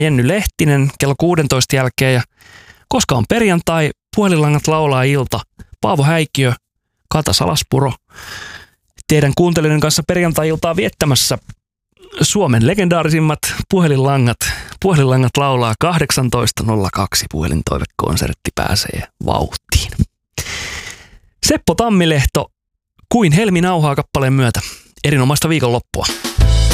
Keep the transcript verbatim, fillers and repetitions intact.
Jenny Lehtinen kello kuusitoista jälkeen ja koska on perjantai, puhelinlangat laulaa ilta. Paavo Häikiö, Kata Salaspuro. Teidän kuuntelijoiden kanssa perjantai-iltaa viettämässä Suomen legendaarisimmat puhelinlangat. Puhelinlangat laulaa kahdeksantoista nolla kaksi puhelintoivekonsertti pääsee vauhtiin. Seppo Tammilehto, Kuin helmi nauhaa kappaleen myötä. Erinomaista viikonloppua.